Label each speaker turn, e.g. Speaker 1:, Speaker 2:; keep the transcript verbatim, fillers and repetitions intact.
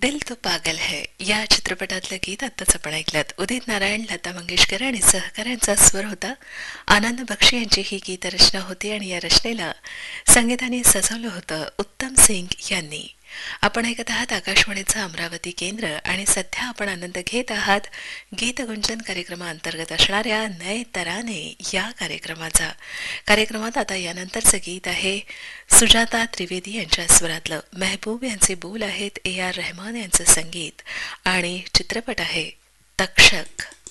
Speaker 1: दिल तो पागल है या चित्रपटातलं गीत आत्ताच आपण ऐकलं. उदित नारायण, लता मंगेशकर आणि सहकाऱ्यांचा स्वर होता. आनंद बक्षी यांची ही गीतरचना होती आणि या रचनेला संगीताने सजवलं होतं उत्तम सिंग यांनी. आपण ऐकत आहात आकाशवाणीचं अमरावती केंद्र आणि सध्या आपण आनंद घेत आहात गीतगुंजन कार्यक्रमाअंतर्गत असणाऱ्या नए तराने या कार्यक्रमाचा. कार्यक्रमात आता यानंतरचं गीत आहे सुजाता त्रिवेदी यांच्या स्वरातलं. मेहबूब यांचे बोल आहेत, ए आर रहमान यांचं संगीत आणि चित्रपट आहे तक्षक.